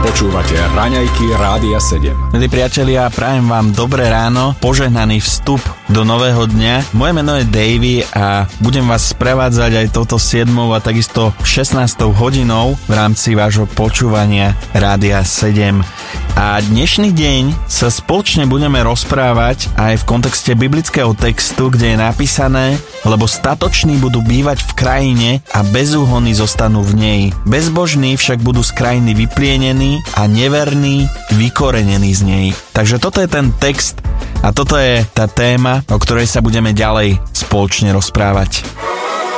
Počúvate Raňajky Rádia 7. Milí priatelia, prajem vám dobré ráno, požehnaný vstup do nového dňa. Moje meno je Davey a budem vás sprevádzať aj touto 7. a takisto 16. hodinou v rámci vášho počúvania Rádia 7. A dnešný deň sa spoločne budeme rozprávať aj v kontexte biblického textu, kde je napísané: lebo statoční budú bývať v krajine a bezúhonní zostanú v nej. Bezbožní však budú z krajiny vyplienení a neverní vykorenení z nej. Takže toto je ten text a toto je tá téma, o ktorej sa budeme ďalej spoločne rozprávať.